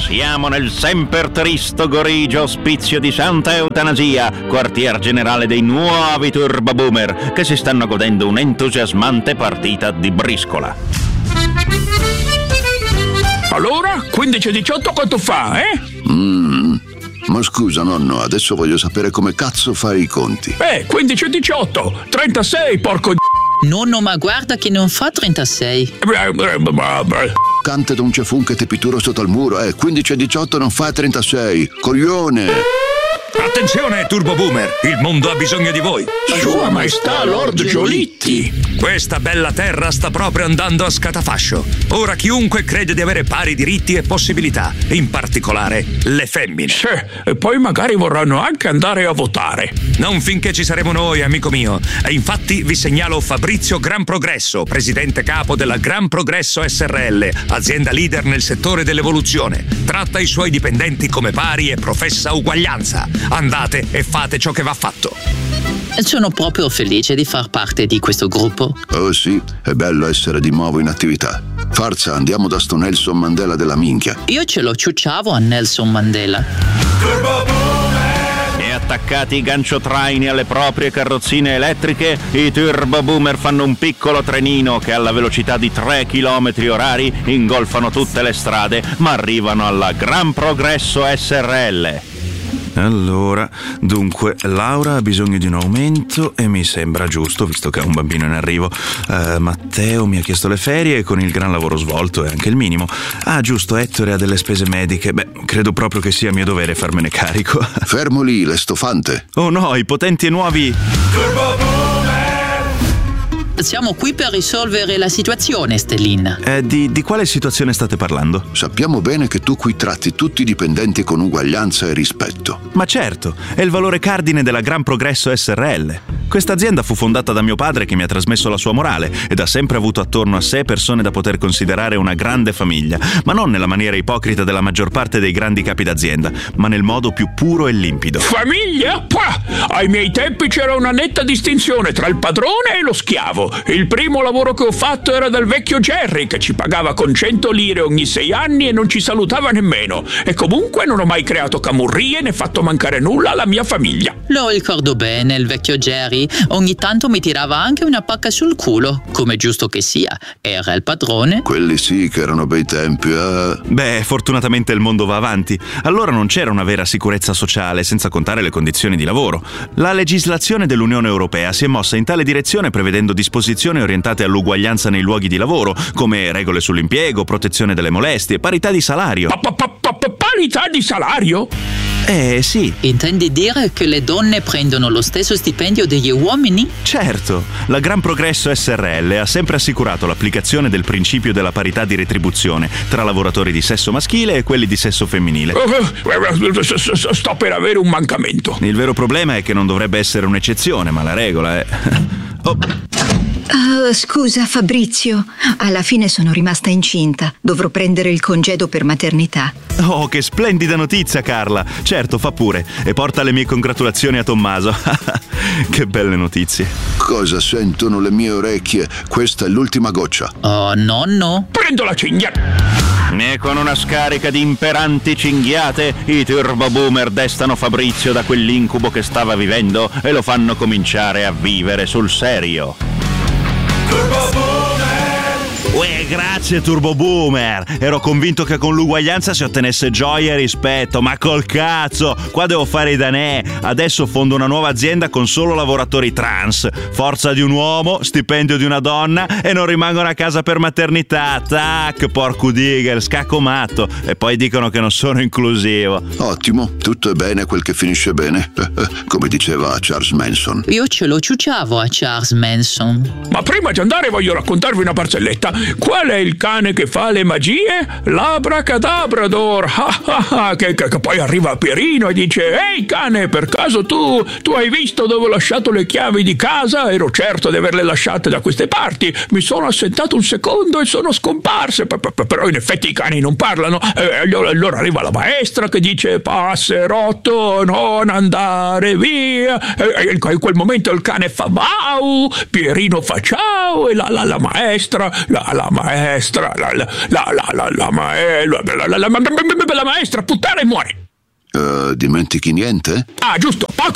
Siamo nel semper tristo gorigio ospizio di Santa Eutanasia, quartier generale dei nuovi Turbo Boomer, che si stanno godendo un'entusiasmante partita di briscola. Allora, 15 e 18 quanto fa, Ma scusa, nonno, adesso voglio sapere come cazzo fai i conti. 15 e 18, 36, porco d***o. Nonno, ma guarda che non fa 36. Cante d'un cefun che ti pituro sotto il muro, 15 e 18 non fa 36, coglione! Attenzione, Turbo Boomer, il mondo ha bisogno di voi. Sua Maestà Lord Giolitti. Questa bella terra sta proprio andando a scatafascio. Ora chiunque crede di avere pari diritti e possibilità, in particolare le femmine. Sì, e poi magari vorranno anche andare a votare. Non finché ci saremo noi, amico mio. E infatti vi segnalo Fabrizio Gran Progresso, presidente capo della Gran Progresso SRL, azienda leader nel settore dell'evoluzione. Tratta i suoi dipendenti come pari e professa uguaglianza. Andate e fate ciò che va fatto. Sono proprio felice di far parte di questo gruppo. Oh sì, è bello essere di nuovo in attività. Forza, andiamo da sto Nelson Mandela della minchia. Io ce lo ciucciavo a Nelson Mandela. E attaccati i ganciotraini alle proprie carrozzine elettriche, i Turbo Boomer fanno un piccolo trenino che alla velocità di 3 km orari ingolfano tutte le strade, ma arrivano alla Gran Progresso SRL. Allora, dunque, Laura ha bisogno di un aumento e mi sembra giusto, visto che ha un bambino in arrivo. Matteo mi ha chiesto le ferie con il gran lavoro svolto e anche il minimo. Ah, giusto, Ettore ha delle spese mediche. Beh, credo proprio che sia mio dovere farmene carico. Fermo lì, l'estofante. Oh no, i potenti e nuovi... Siamo qui per risolvere la situazione, Stellin. Di quale situazione state parlando? Sappiamo bene che tu qui tratti tutti i dipendenti con uguaglianza e rispetto. Ma certo, è il valore cardine della Gran Progresso SRL. Questa azienda fu fondata da mio padre che mi ha trasmesso la sua morale ed ha sempre avuto attorno a sé persone da poter considerare una grande famiglia, ma non nella maniera ipocrita della maggior parte dei grandi capi d'azienda, ma nel modo più puro e limpido. Famiglia? Pah! Ai miei tempi c'era una netta distinzione tra il padrone e lo schiavo. Il primo lavoro che ho fatto era dal vecchio Jerry, che ci pagava con 100 lire ogni 6 anni e non ci salutava nemmeno. E comunque non ho mai creato camurrie né fatto mancare nulla alla mia famiglia. Lo ricordo bene, il vecchio Jerry. Ogni tanto mi tirava anche una pacca sul culo, come giusto che sia. Era il padrone. Quelli sì che erano bei tempi, Beh, fortunatamente il mondo va avanti. Allora non c'era una vera sicurezza sociale, senza contare le condizioni di lavoro. La legislazione dell'Unione Europea si è mossa in tale direzione prevedendo disposizioni orientate all'uguaglianza nei luoghi di lavoro, come regole sull'impiego, protezione delle molestie, parità di salario. Parità di salario? Sì. Intendi dire che le donne prendono lo stesso stipendio degli uomini? Certo, la Gran Progresso SRL ha sempre assicurato l'applicazione del principio della parità di retribuzione tra lavoratori di sesso maschile e quelli di sesso femminile. Sto per avere un mancamento. Il vero problema è che non dovrebbe essere un'eccezione, ma la regola è... Scusa Fabrizio, alla fine sono rimasta incinta. Dovrò prendere il congedo per maternità. Oh, che splendida notizia, Carla. Certo, fa pure. E porta le mie congratulazioni a Tommaso. Che belle notizie. Cosa sentono le mie orecchie? Questa è l'ultima goccia. Oh, nonno. Prendo la cinghiata. E con una scarica di imperanti cinghiate, i Turbo Boomer destano Fabrizio da quell'incubo che stava vivendo e lo fanno cominciare a vivere sul serio. Grazie Turbo Boomer. Ero convinto che con l'uguaglianza si ottenesse gioia e rispetto, ma col cazzo, qua devo fare i danè. Adesso fondo una nuova azienda con solo lavoratori trans, forza di un uomo, stipendio di una donna e non rimangono a casa per maternità. Tac, porco digel, scacco matto. E poi dicono che non sono inclusivo. Ottimo, tutto è bene quel che finisce bene. Come diceva Charles Manson. Io ce lo ciucciavo a Charles Manson. Ma prima di andare voglio raccontarvi una barzelletta. Qual è il cane che fa le magie? L'Abracadabrador. Che poi arriva Pierino e dice: ehi cane, per caso tu hai visto dove ho lasciato le chiavi di casa? Ero certo di averle lasciate da queste parti. Mi sono assentato un secondo e sono scomparse. Però in effetti i cani non parlano. Allora arriva la maestra che dice: passerotto, non andare via. In quel momento il cane fa bau, Pierino fa ciao e la maestra, la la maestra, la maestra puttana e muore. Dimentichi niente? Ah, giusto, poco